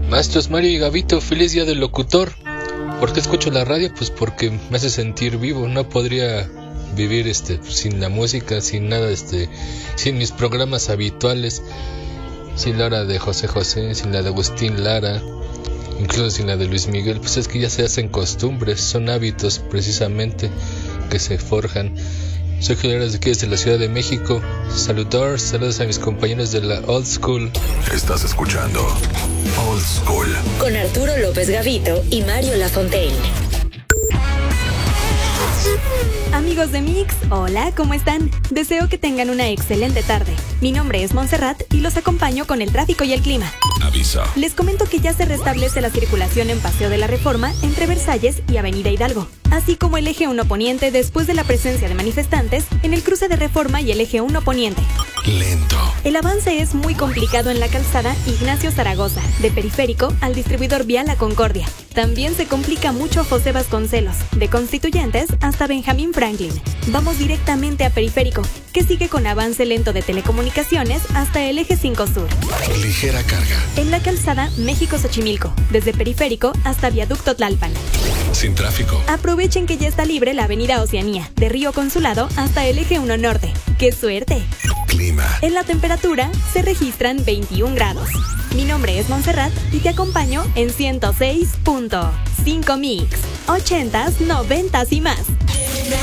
Maestros Mario y Gabito, feliz día del locutor. ¿Por qué escucho la radio? Pues porque me hace sentir vivo. No podría vivir sin la música, sin nada, sin mis programas habituales, sin la hora de José José, sin la de Agustín Lara, incluso sin la de Luis Miguel. Pues es que ya se hacen costumbres, son hábitos precisamente que se forjan. Soy Julio de aquí desde la Ciudad de México. Saludos a mis compañeros de la Old School. Estás escuchando Old School con Arturo López Gavito y Mario Lafontaine. Amigos de Mix, hola, ¿cómo están? Deseo que tengan una excelente tarde. Mi nombre es Montserrat y los acompaño con el tráfico y el clima. Aviso. Les comento que ya se restablece la circulación en Paseo de la Reforma entre Versalles y Avenida Hidalgo, así como el eje 1 Poniente después de la presencia de manifestantes en el cruce de Reforma y el eje 1 Poniente. Lento. El avance es muy complicado en la calzada Ignacio Zaragoza, de Periférico al distribuidor vial La Concordia. También se complica mucho José Vasconcelos, de Constituyentes hasta Benjamín Franklin. Vamos directamente a Periférico, que sigue con avance lento de telecomunicaciones hasta el eje 5 Sur. Ligera carga. En la calzada México-Xochimilco, desde Periférico hasta Viaducto Tlalpan. Sin tráfico. Aprovechen que ya está libre la avenida Oceanía, de Río Consulado hasta el eje 1 Norte. ¡Qué suerte! Clima. En la temperatura se registran 21 grados. Mi nombre es Montserrat y te acompaño en 106.5 Mix, 80s, 90s y más.